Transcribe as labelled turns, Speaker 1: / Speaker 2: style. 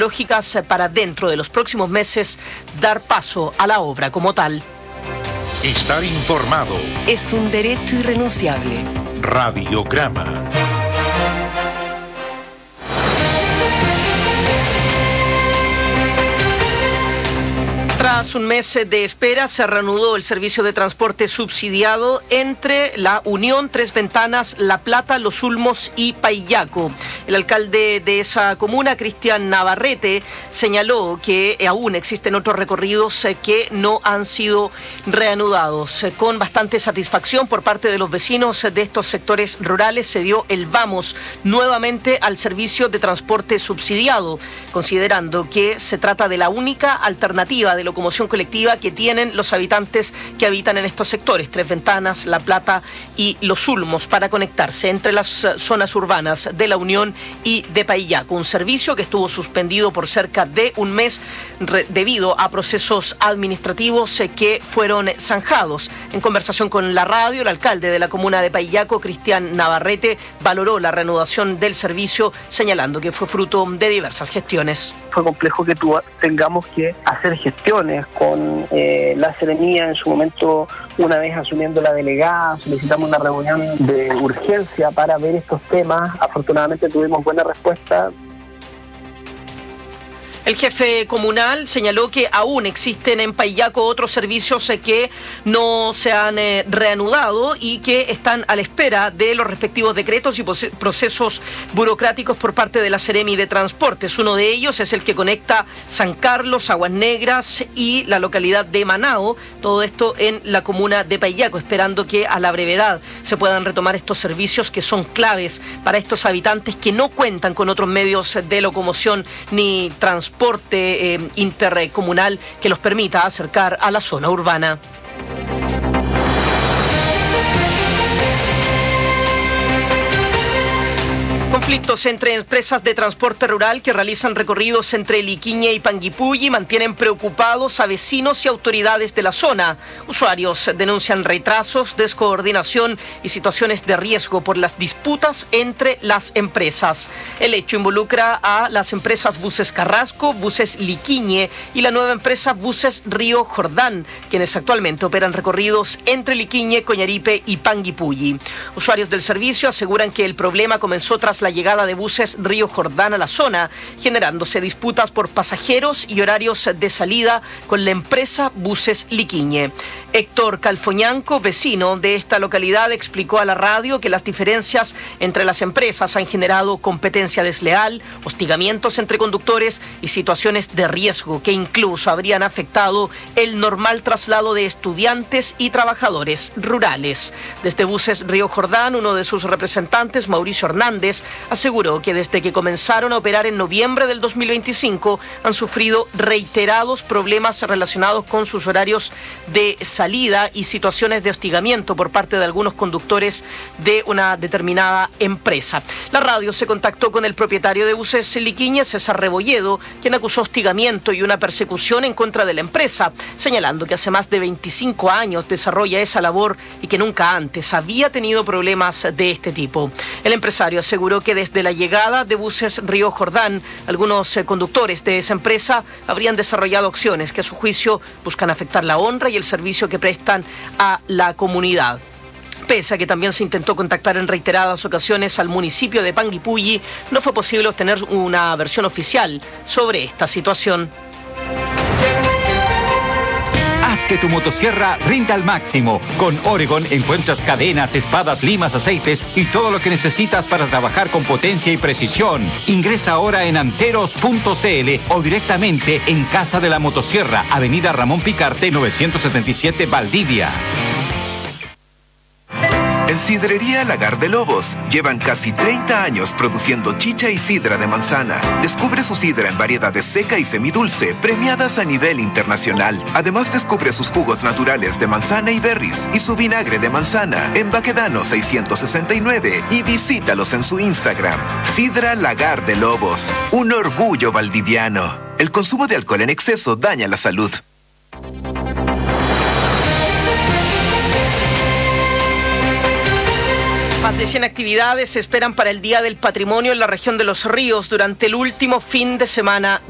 Speaker 1: arqueológicas para dentro de los próximos meses dar paso a la obra como tal.
Speaker 2: Estar informado
Speaker 3: es un derecho irrenunciable.
Speaker 2: Radiograma.
Speaker 1: Tras un mes de espera, se reanudó el servicio de transporte subsidiado entre la Unión, Tres Ventanas, La Plata, Los Ulmos y Paillaco. El alcalde de esa comuna, Cristian Navarrete, señaló que aún existen otros recorridos que no han sido reanudados. Con bastante satisfacción por parte de los vecinos de estos sectores rurales se dio el vamos nuevamente al servicio de transporte subsidiado, considerando que se trata de la única alternativa de locomoción colectiva que tienen los habitantes que habitan en estos sectores, Tres Ventanas, La Plata y Los Ulmos, para conectarse entre las zonas urbanas de La Unión y de Paillaco. Un servicio que estuvo suspendido por cerca de un mes debido a procesos administrativos que fueron zanjados. En conversación con la radio, el alcalde de la comuna de Paillaco, Cristian Navarrete, valoró la reanudación del servicio, señalando que fue fruto de diversas gestiones.
Speaker 4: Fue complejo que tengamos que hacer gestiones con la Seremía en su momento. Una vez asumiendo la delegada, solicitamos una reunión de urgencia para ver estos temas. Afortunadamente tuvimos buena respuesta.
Speaker 1: El jefe comunal señaló que aún existen en Paillaco otros servicios que no se han reanudado y que están a la espera de los respectivos decretos y procesos burocráticos por parte de la Seremi de Transportes. Uno de ellos es el que conecta San Carlos, Aguas Negras y la localidad de Manao, todo esto en la comuna de Paillaco, esperando que a la brevedad se puedan retomar estos servicios que son claves para estos habitantes que no cuentan con otros medios de locomoción ni transporte intercomunal que los permita acercar a la zona urbana. Conflictos entre empresas de transporte rural que realizan recorridos entre Liquiñe y Panguipulli mantienen preocupados a vecinos y autoridades de la zona. Usuarios denuncian retrasos, descoordinación y situaciones de riesgo por las disputas entre las empresas. El hecho involucra a las empresas Buses Carrasco, Buses Liquiñe y la nueva empresa Buses Río Jordán, quienes actualmente operan recorridos entre Liquiñe, Coñaripe y Panguipulli. Usuarios del servicio aseguran que el problema comenzó tras la llegada de Buses Río Jordán a la zona, generándose disputas por pasajeros y horarios de salida con la empresa Buses Liquiñe. Héctor Calfoñanco, vecino de esta localidad, explicó a la radio que las diferencias entre las empresas han generado competencia desleal, hostigamientos entre conductores y situaciones de riesgo que incluso habrían afectado el normal traslado de estudiantes y trabajadores rurales. Desde Buses Río Jordán, uno de sus representantes, Mauricio Hernández, aseguró que desde que comenzaron a operar en noviembre del 2025 han sufrido reiterados problemas relacionados con sus horarios de salida y situaciones de hostigamiento por parte de algunos conductores de una determinada empresa. La radio se contactó con el propietario de Buses Liquiñe, César Rebolledo, quien acusó hostigamiento y una persecución en contra de la empresa, señalando que hace más de 25 años desarrolla esa labor y que nunca antes había tenido problemas de este tipo. El empresario aseguró que desde la llegada de Buses Río Jordán, algunos conductores de esa empresa habrían desarrollado acciones que a su juicio buscan afectar la honra y el servicio que prestan a la comunidad. Pese a que también se intentó contactar en reiteradas ocasiones al municipio de Panguipulli, no fue posible obtener una versión oficial sobre esta situación.
Speaker 5: Haz que tu motosierra rinda al máximo. Con Oregon encuentras cadenas, espadas, limas, aceites y todo lo que necesitas para trabajar con potencia y precisión. Ingresa ahora en anteros.cl o directamente en Casa de la Motosierra, Avenida Ramón Picarte, 977 Valdivia.
Speaker 6: En Sidrería Lagar de Lobos llevan casi 30 años produciendo chicha y sidra de manzana. Descubre su sidra en variedades seca y semidulce, premiadas a nivel internacional. Además, descubre sus jugos naturales de manzana y berries y su vinagre de manzana en Baquedano 669 y visítalos en su Instagram. Sidra Lagar de Lobos, un orgullo valdiviano. El consumo de alcohol en exceso daña la salud.
Speaker 1: Más de 100 actividades se esperan para el Día del Patrimonio en la región de Los Ríos durante el último fin de semana